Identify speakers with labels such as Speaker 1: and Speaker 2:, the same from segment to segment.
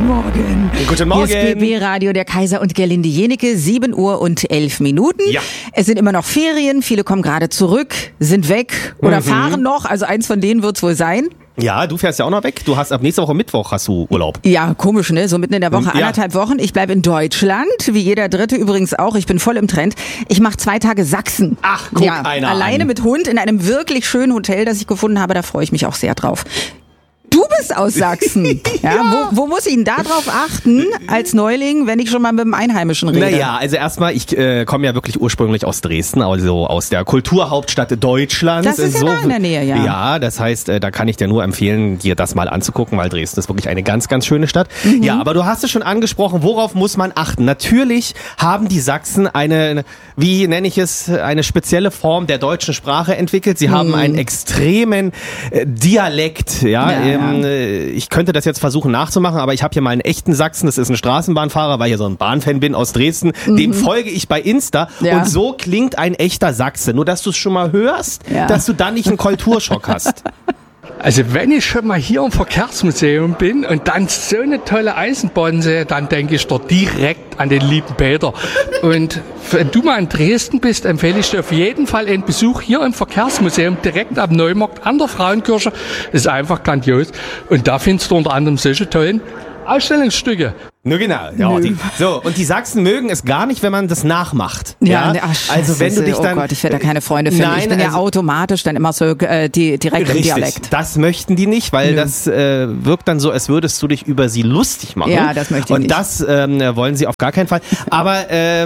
Speaker 1: Morgen.
Speaker 2: Guten Morgen.
Speaker 1: Hier ist BB Radio, der Kaiser und Gerlinde Jenecke, 7 Uhr und 11 Minuten.
Speaker 2: Ja.
Speaker 1: Es sind immer noch Ferien, viele kommen gerade zurück, sind weg oder fahren noch, also eins von denen wird's wohl sein.
Speaker 2: Ja, du fährst ja auch noch weg. Du hast ab nächste Woche Mittwoch hast du Urlaub.
Speaker 1: Ja, komisch, ne? So mitten in der Woche,
Speaker 2: Ja.
Speaker 1: 1,5 Wochen. Ich bleibe in Deutschland, wie jeder Dritte übrigens auch. Ich bin voll im Trend. Ich mache 2 Tage Sachsen.
Speaker 2: Ach, guck einer
Speaker 1: alleine
Speaker 2: an.
Speaker 1: mit Hund in einem wirklich schönen Hotel, das ich gefunden habe. Da freue ich mich auch sehr drauf. Du bist aus Sachsen. Ja. Wo muss ich denn da drauf achten als Neuling, wenn ich schon mal mit dem Einheimischen rede?
Speaker 2: Naja, also erstmal, ich komme ja wirklich ursprünglich aus Dresden, also aus der Kulturhauptstadt Deutschlands.
Speaker 1: Das ist ja da in der Nähe, ja.
Speaker 2: Ja, das heißt, da kann ich dir nur empfehlen, dir das mal anzugucken, weil Dresden ist wirklich eine ganz, ganz schöne Stadt. Ja, aber du hast es schon angesprochen, worauf muss man achten? Natürlich haben die Sachsen eine, wie nenne ich es, eine spezielle Form der deutschen Sprache entwickelt. Sie haben einen extremen Dialekt, ja. Ich könnte das jetzt versuchen nachzumachen, aber ich habe hier mal einen echten Sachsen, das ist ein Straßenbahnfahrer, weil ich ja so ein Bahnfan bin aus Dresden, dem folge ich bei Insta und so klingt ein echter Sachse. Nur, dass du es schon mal hörst, dass du dann nicht einen Kulturschock hast.
Speaker 3: Also wenn ich schon mal hier im Verkehrsmuseum bin und dann so eine tolle Eisenbahn sehe, dann denke ich dort direkt an den lieben Peter. Und wenn du mal in Dresden bist, empfehle ich dir auf jeden Fall einen Besuch hier im Verkehrsmuseum direkt am Neumarkt an der Frauenkirche. Das ist einfach grandios. Und da findest du unter anderem solche tollen Ausstellungsstücke.
Speaker 2: Nur genau. Ja, und die Sachsen mögen es gar nicht, wenn man das nachmacht.
Speaker 1: Ja,
Speaker 2: ja?
Speaker 1: Ach, Scheiße,
Speaker 2: also wenn du dich dann,
Speaker 1: oh Gott, ich werde da keine Freunde finden.
Speaker 2: Nein,
Speaker 1: ich bin ja automatisch dann immer so direkt
Speaker 2: richtig,
Speaker 1: im Dialekt.
Speaker 2: Das möchten die nicht, weil das wirkt dann so, als würdest du dich über sie lustig machen.
Speaker 1: Ja, das möchte ich
Speaker 2: und
Speaker 1: nicht.
Speaker 2: Das wollen sie auf gar keinen Fall. Aber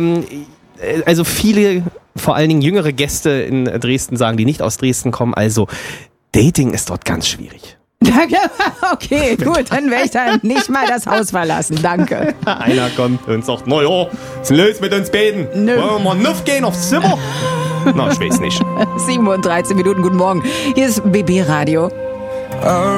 Speaker 2: also viele, vor allen Dingen jüngere Gäste in Dresden sagen, die nicht aus Dresden kommen, also Dating ist dort ganz schwierig.
Speaker 1: Okay, gut, dann werde ich dann nicht mal das Haus verlassen. Danke.
Speaker 2: Einer kommt und sagt, na ja, was ist denn los mit uns beiden?
Speaker 1: Nö.
Speaker 2: Wollen wir mal nuff gehen aufs Zimmer? Na, ich weiß nicht.
Speaker 1: 7 und 13 Minuten, guten Morgen. Hier ist BB Radio.